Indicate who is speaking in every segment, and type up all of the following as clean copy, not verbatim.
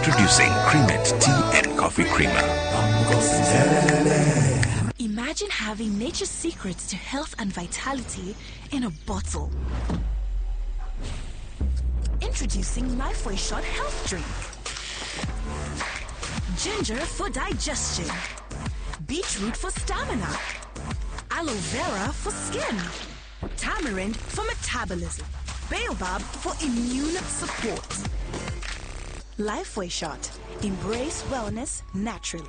Speaker 1: Introducing Creamette Tea and Coffee Creamer.
Speaker 2: Imagine having nature's secrets to health and vitality in a bottle. Introducing Lifeway Shot Health Drink. Ginger for digestion. Beetroot for stamina. Aloe vera for skin. Tamarind for metabolism. Baobab for immune support. Lifeway Shot. Embrace wellness naturally.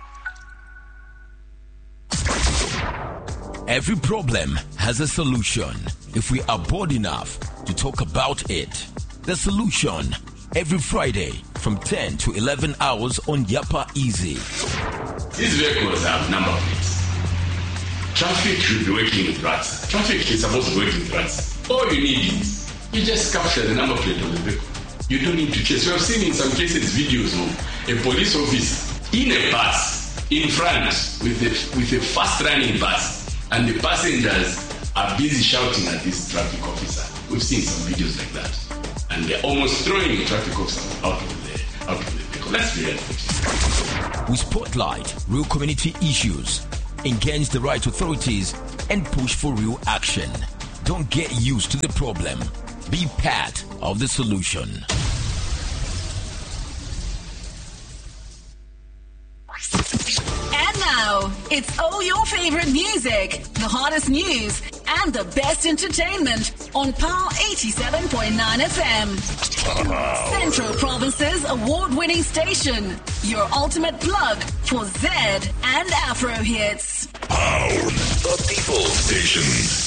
Speaker 3: Every problem has a solution if we are bold enough to talk about it. The Solution, every Friday from 10 to 11 hours on Yapa Easy.
Speaker 4: These vehicles have number plates. Traffic should be working with rats. Traffic is supposed to work with rats. All you need is, you just capture the number plate of the vehicle. You don't need to chase. We have seen in some cases videos of a police officer in a bus in front with a fast-running bus, and the passengers are busy shouting at this traffic officer. We've seen some videos like that. And they're almost throwing the traffic officer out of the vehicle. Let's be realistic.
Speaker 3: We spotlight real community issues, engage the right authorities, and push for real action. Don't get used to the problem. Be part of the solution.
Speaker 5: And now, it's all your favorite music, the hottest news, and the best entertainment on Power 87.9 FM. Central Province's award-winning station, your ultimate plug for Z and Afro hits.
Speaker 1: Power, the People Station.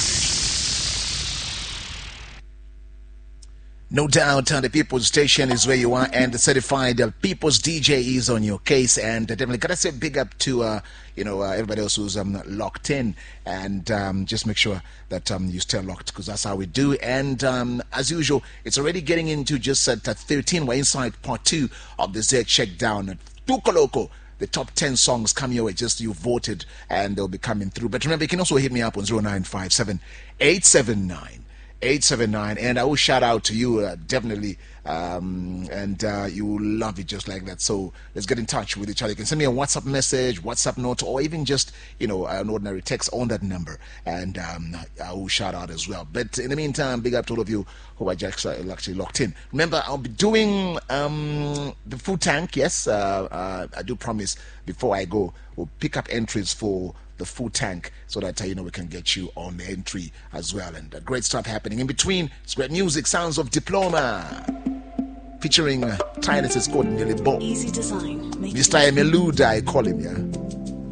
Speaker 6: No doubt, the People's Station is where you are, and the certified People's DJ is on your case. And definitely gotta say big up to everybody else who's locked in, and just make sure that you stay locked, because that's how we do. And as usual, it's already getting into just at 13. We're inside part 2 of the Z Checkdown. Tuko Loco. The top 10 songs come your way, just you voted, and they'll be coming through. But remember, you can also hit me up on 0957 879 879, and I will shout out to you definitely, and you will love it just like that. So let's get in touch with each other. You can send me a WhatsApp message, WhatsApp note, or even just an ordinary text on that number, and I will shout out as well. But in the meantime, big up to all of you who are just actually locked in. Remember, I'll be doing the food tank. Yes, I do promise before I go, we'll pick up entries for the food tank, so that we can get you on the entry as well. And great stuff happening in between. It's great music. Sounds of Diploma featuring Tinus is called Nilibo.
Speaker 2: Easy design.
Speaker 6: Mr. Emeluda, I call him, yeah.